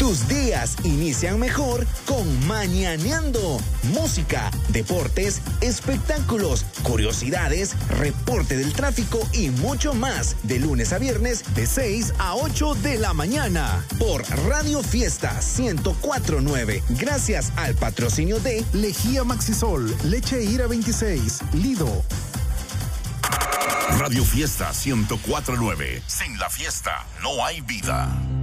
Tus días inician mejor con Mañaneando. Música, deportes, espectáculos, curiosidades, reporte del tráfico y mucho más. De lunes a viernes, de 6 a 8 de la mañana. Por Radio Fiesta 104.9. Gracias al patrocinio de Lejía Maxisol, Leche Ira 26, Lido. Radio Fiesta 104.9. Sin la fiesta no hay vida.